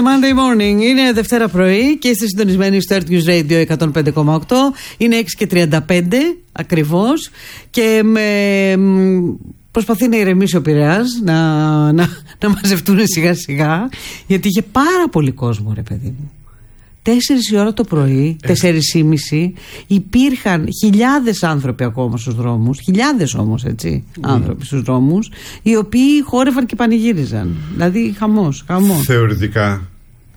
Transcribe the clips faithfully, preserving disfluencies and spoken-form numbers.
Monday morning. Είναι Δευτέρα πρωί και είστε συντονισμένοι στο Earth News Radio εκατόν πέντε κόμμα οκτώ. Είναι έξι και τριάντα πέντε ακριβώς. Και με... προσπαθεί να ηρεμήσει ο Πειραιάς, να, να, να μαζευτούν σιγά σιγά. Γιατί είχε πάρα πολύ κόσμο, ρε παιδί μου. Τέσσερις η ώρα το πρωί, τέσσερις και μισή, υπήρχαν χιλιάδες άνθρωποι ακόμα στους δρόμους, χιλιάδες όμως έτσι, mm. άνθρωποι στους δρόμους, οι οποίοι χόρευαν και πανηγύριζαν. Δηλαδή χαμός, χαμός. Θεωρητικά,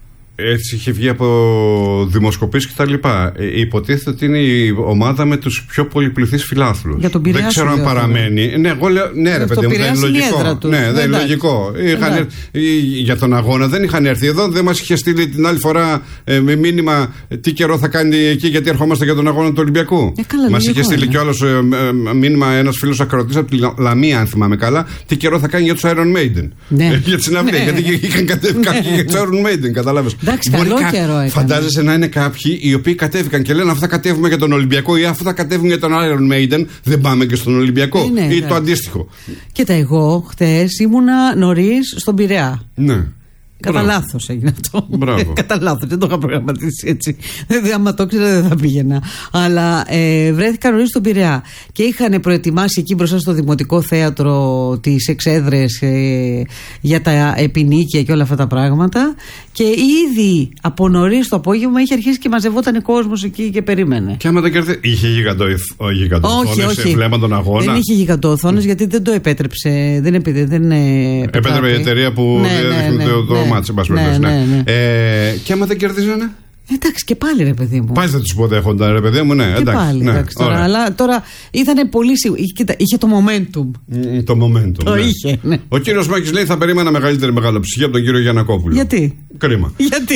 έτσι είχε βγει από δημοσκοπήσεις και τα λοιπά. Ε, υποτίθεται ότι είναι η ομάδα με τους πιο πολυπληθείς φιλάθλους. Για τον Πειραιά. Δεν ξέρω αν παραμένει. Ναι, εγώ λέω, ναι, ρε παιδί μου, δεν είναι λογικό. Τους. Ναι, δεν είναι λογικό. Είχαν έρθει, για τον αγώνα δεν είχαν έρθει εδώ. Δεν μας είχε στείλει την άλλη φορά ε, με μήνυμα τι καιρό θα κάνει εκεί, γιατί ερχόμαστε για τον αγώνα του Ολυμπιακού. Ε, μας είχε στείλει κιόλας ε, ε, μήνυμα ένας φίλος ακροατής από τη Λαμία, αν θυμάμαι καλά, τι καιρό θα κάνει για τους Iron Maiden. Ναι. Ε, για τη συναυλία. Ναι. Γιατί είχαν κατέβει κάποιοι για τους Iron Maiden, κατάλαβες. Μπορεί κα... Φαντάζεσαι να είναι κάποιοι οι οποίοι κατέβηκαν και λένε αφού θα κατέβουμε για τον Ολυμπιακό ή αφού θα κατέβουμε για τον Iron Maiden, δεν πάμε και στον Ολυμπιακό. Ε, ναι, ή ναι. το αντίστοιχο. Κοίτα, εγώ χτες ήμουνα νωρίς στον Πειραιά. Ναι. Κατά λάθος έγινε αυτό. Κατά λάθος, δεν το είχα προγραμματίσει έτσι. Δηλαδή, άμα το ήξερα, δεν θα πήγαινα. Αλλά ε, βρέθηκα νωρίς στον Πειραιά και είχαν προετοιμάσει εκεί μπροστά στο Δημοτικό Θέατρο τις εξέδρες ε, για τα επινίκια και όλα αυτά τα πράγματα. Και ήδη από νωρίς το απόγευμα είχε αρχίσει και μαζευόταν κόσμος εκεί και περίμενε. Και άμα δεν κερδίσει. Είχε γιγαντοοθόνες σε βλέμμα τον αγώνα. Δεν είχε γιγαντοοθόνες mm. γιατί δεν το επέτρεψε. Δεν επέτρεψε. Δεν, ε, επέτρεψε η εταιρεία που ναι, ναι, ναι, το, το ναι. μάτσε, ναι, ναι, ναι, ναι. Ε, και άμα δεν κερδίζανε. Εντάξει, και πάλι ρε παιδί μου. Πάλι θα τους υποδέχονταν, ρε παιδί μου, ναι. Και εντάξει, πάλι, ναι, εντάξει, τώρα, αλλά τώρα ήταν πολύ σίγουρο. Κοίτα, είχε το momentum. Mm, το momentum. Το ναι. είχε, ναι. Ο κύριος Μάκης λέει θα περίμενα μεγαλύτερη μεγαλοψυχία από τον κύριο Γιαννακόπουλο. Γιατί? Κρίμα. Γιατί?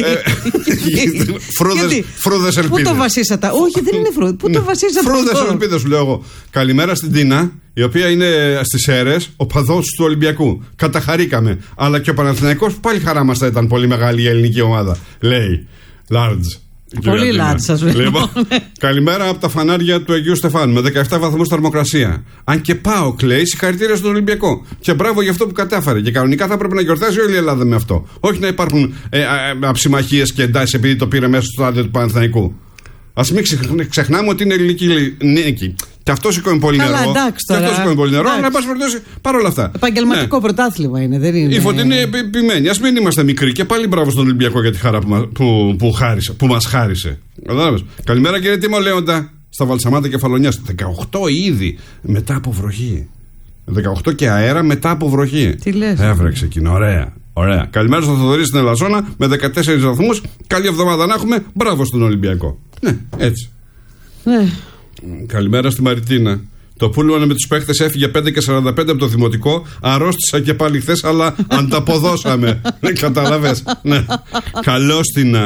Φρούδες ελπίδες. Πού το βασίσατε? Όχι, δεν είναι φρούδες. Πού το βασίσατε? Φρούδες ελπίδες, σου λέω εγώ. Καλημέρα στην Τίνα, η οποία είναι στις Σέρρες, ο παδός του Ολυμπιακού. Καταχαρήκαμε. Αλλά και ο Παναθηναϊκός πάλι χαρά μας θα ήταν πολύ μεγάλη η ελληνική ομάδα. Λέει. Large. Πολύ λάτσα σας λοιπόν, καλημέρα από τα φανάρια του Αγίου Στεφάνου με δεκαεπτά βαθμούς θερμοκρασία. Αν και πάω, κλαίει, συγχαρητήρια στον Ολυμπιακό. Και μπράβο για αυτό που κατάφερε. Και κανονικά θα πρέπει να γιορτάζει όλη η Ελλάδα με αυτό. Όχι να υπάρχουν ε, ε, αψημαχίες και εντάσεις επειδή το πήρε μέσα στο στάδιο του Παναθηναϊκού. Ας μην ξεχνάμε ότι είναι ελληνική νίκη. Και αυτό σηκώνει πολύ νερό. Εντάξει, τώρα. Και αυτό σηκώνει πολύ νερό. Αλλά, εν πάση περιπτώσει, παρόλα αυτά. Επαγγελματικό ναι. πρωτάθλημα είναι, δεν είναι. Η Φωτεινή είναι επιμένει. Ας μην είμαστε μικροί. Και πάλι μπράβο στον Ολυμπιακό για τη χαρά που, μα, που, που, χάρισε, που μας χάρισε. Καλημέρα κύριε Τίμο Λέοντα. Στα Βαλσαμάτα Κεφαλονιάς. δεκαοκτώ ήδη μετά από βροχή. δεκαοκτώ και αέρα μετά από βροχή. Τι λες? Έβρεξε εκείνο. Ωραία. Ωραία. Καλημέρα στον Θοδωρή στην Ελασσόνα με δεκατέσσερις βαθμούς. Καλή εβδομάδα να έχουμε. Μπράβο στον Ολυμπιακό. Ναι, έτσι. Ναι. Καλημέρα στη Μαριτίνα. Το πούλμαν με τους παίχτες έφυγε πέντε και σαράντα πέντε από το δημοτικό. Αρρώστησα και πάλι χθες, αλλά ανταποδώσαμε. Δεν καταλαβες. Ναι. Καλώς την.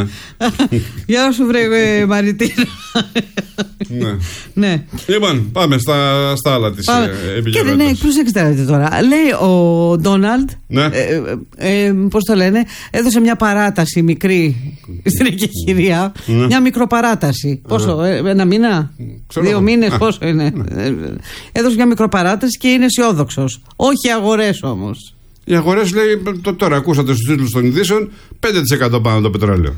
Γεια σου, βρε Μαριτίνα. Ναι. Ναι. Λοιπόν, πάμε στα, στα άλλα της επικαιρότητας. Και ναι, προσέξτε τώρα. Λέει ο Ντόναλντ, ναι. ε, ε, ε, πώς το λένε, έδωσε μια παράταση μικρή στην εκεχηρία. Ναι. Μια μικροπαράταση. Πόσο, ε, ένα μήνα, Ξέρω δύο μήνες, πόσο είναι. Ναι. Έδωσε μια μικροπαράταση και είναι αισιόδοξος. Όχι αγορές όμως. Οι αγορές λέει, το, τώρα ακούσατε στους τίτλους των ειδήσεων, πέντε τοις εκατό πάνω το πετρέλαιο.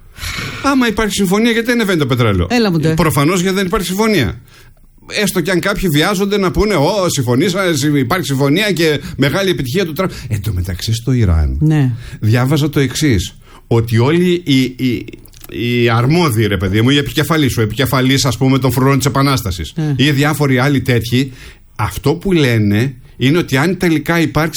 Άμα υπάρχει συμφωνία, γιατί δεν ανεβαίνει το πετρέλαιο? Έλα μου τε. Προφανώς γιατί δεν υπάρχει συμφωνία. Έστω και αν κάποιοι βιάζονται να πούνε Ω, συμφωνήσαμε, υπάρχει συμφωνία και μεγάλη επιτυχία του Τραμπ. Εν τω μεταξύ στο Ιράν, ναι. διάβαζα το εξής. Ότι όλοι οι, οι, οι αρμόδιοι, ρε παιδί μου, οι επικεφαλής, ο επικεφαλής, ας πούμε, των φρουρών της Επανάστασης, ναι. ή διάφοροι άλλοι τέτοιοι, αυτό που λένε είναι ότι αν τελικά υπάρξει